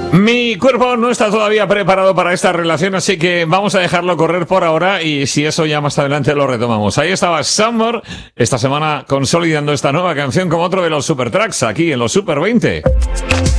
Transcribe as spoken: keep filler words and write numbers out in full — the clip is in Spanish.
Mi cuerpo no está todavía preparado para esta relación, así que vamos a dejarlo correr por ahora y si eso ya más adelante lo retomamos. Ahí estaba Summer, esta semana consolidando esta nueva canción como otro de los super tracks aquí en los Super veinte.